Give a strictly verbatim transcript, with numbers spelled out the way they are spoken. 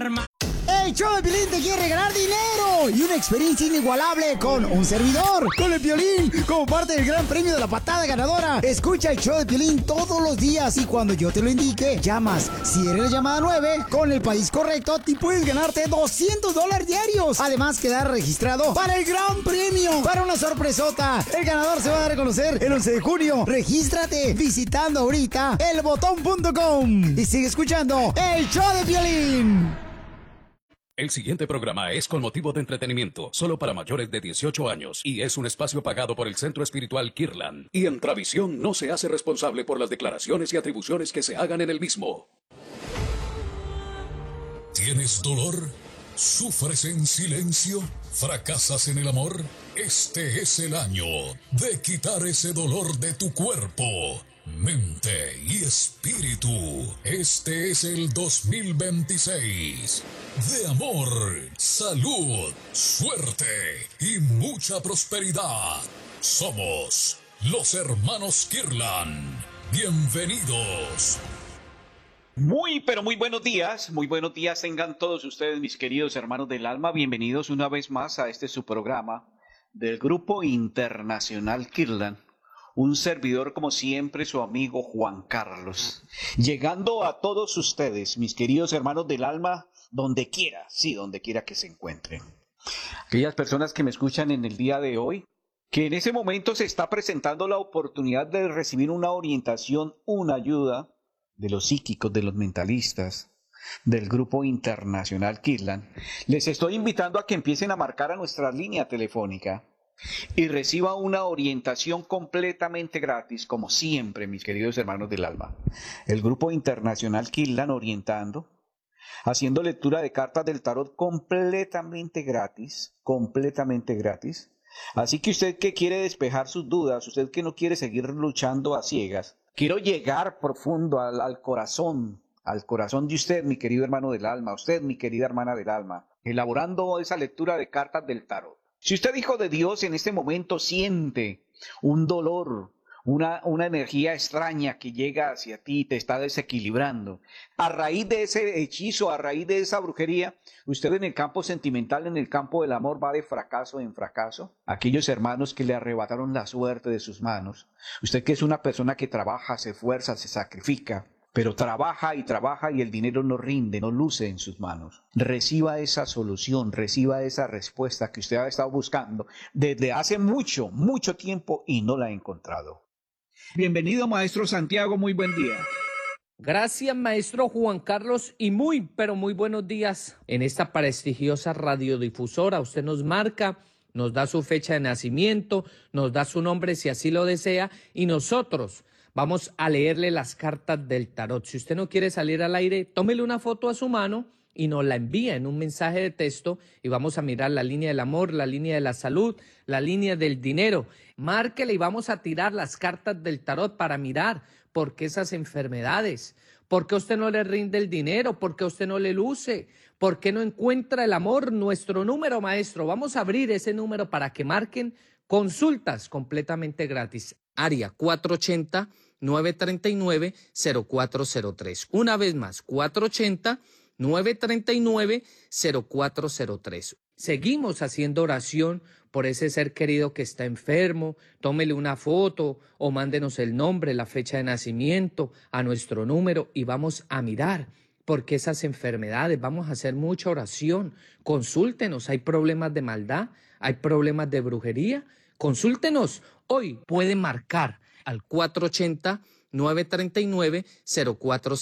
arma. El show de Piolín te quiere regalar dinero y una experiencia inigualable con un servidor, con el Piolín, como parte del gran premio de la patada ganadora. Escucha el show de Piolín todos los días y cuando yo te lo indique, llamas. Si eres la llamada nueve, con el país correcto, te puedes ganarte doscientos dólares diarios. Además, quedar registrado para el gran premio, para una sorpresota. El ganador se va a dar a conocer el once de junio. Regístrate visitando ahorita el botón punto com y sigue escuchando el show de Piolín. El siguiente programa es con motivo de entretenimiento, solo para mayores de dieciocho años, y es un espacio pagado por el Centro Espiritual Kirlan. Y en Travisión no se hace responsable por las declaraciones y atribuciones que se hagan en el mismo. ¿Tienes dolor? ¿Sufres en silencio? ¿Fracasas en el amor? Este es el año de quitar ese dolor de tu cuerpo, mente y espíritu. Este es el dos mil veintiséis de amor, salud, suerte y mucha prosperidad. Somos los hermanos Kirlan. Bienvenidos. Muy, pero muy buenos días, muy buenos días tengan todos ustedes, mis queridos hermanos del alma. Bienvenidos una vez más a este su programa del Grupo Internacional Kirlan. Un servidor, como siempre, su amigo Juan Carlos. Llegando a todos ustedes, mis queridos hermanos del alma, donde quiera, sí, donde quiera que se encuentren. Aquellas personas que me escuchan en el día de hoy, que en ese momento se está presentando la oportunidad de recibir una orientación, una ayuda de los psíquicos, de los mentalistas, del Grupo Internacional Kirlan, les estoy invitando a que empiecen a marcar a nuestra línea telefónica y reciba una orientación completamente gratis, como siempre, mis queridos hermanos del alma. El Grupo Internacional Kirlan orientando, haciendo lectura de cartas del tarot completamente gratis, completamente gratis. Así que usted que quiere despejar sus dudas, usted que no quiere seguir luchando a ciegas, quiero llegar profundo al, al corazón, al corazón de usted, mi querido hermano del alma, usted, mi querida hermana del alma, elaborando esa lectura de cartas del tarot. Si usted, hijo de Dios, en este momento siente un dolor, una, una energía extraña que llega hacia ti y te está desequilibrando, a raíz de ese hechizo, a raíz de esa brujería, usted en el campo sentimental, en el campo del amor, va de fracaso en fracaso. Aquellos hermanos que le arrebataron la suerte de sus manos, usted que es una persona que trabaja, se esfuerza, se sacrifica, pero trabaja y trabaja y el dinero no rinde, no luce en sus manos. Reciba esa solución, reciba esa respuesta que usted ha estado buscando desde hace mucho, mucho tiempo y no la ha encontrado. Bienvenido, maestro Santiago, muy buen día. Gracias, maestro Juan Carlos, y muy, pero muy buenos días. En esta prestigiosa radiodifusora usted nos marca, nos da su fecha de nacimiento, nos da su nombre si así lo desea, y nosotros vamos a leerle las cartas del tarot. Si usted no quiere salir al aire, tómele una foto a su mano y nos la envía en un mensaje de texto y vamos a mirar la línea del amor, la línea de la salud, la línea del dinero. Márquele y vamos a tirar las cartas del tarot para mirar por qué esas enfermedades, por qué a usted no le rinde el dinero, por qué a usted no le luce, por qué no encuentra el amor. Nuestro número, maestro, vamos a abrir ese número para que marquen consultas completamente gratis. Área cuatro ochenta, nueve treinta y nueve, cero cuatro cero tres. Una vez más, cuatro ochenta, nueve treinta y nueve, cero cuatro cero tres. Seguimos haciendo oración por ese ser querido que está enfermo. Tómele una foto o mándenos el nombre, la fecha de nacimiento a nuestro número y vamos a mirar por qué esas enfermedades. Vamos a hacer mucha oración. Consúltenos, hay problemas de maldad, hay problemas de brujería. Consúltenos. Hoy puede marcar al cuatro ochenta, nueve treinta y nueve, cero cuatro cero tres.